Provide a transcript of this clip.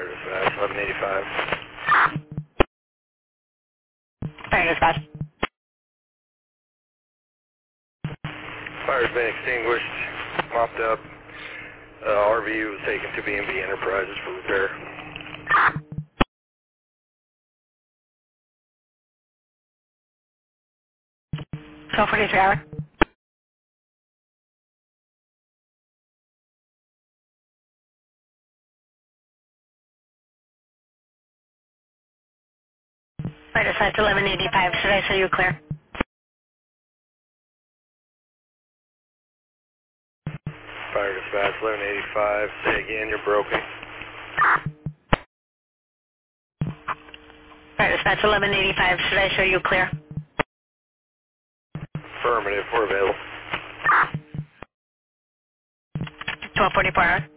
Fire dispatch, 1185. Fire dispatch. Fire's been extinguished, mopped up. RV was taken to B&B Enterprises for repair. 12:43 hour. Fire dispatch 1185. Should I say you clear? Fire dispatch, 1185. Say again, you're broken. Fire dispatch 1185. Should I show you clear? Affirmative, we're available. 12:44 hour.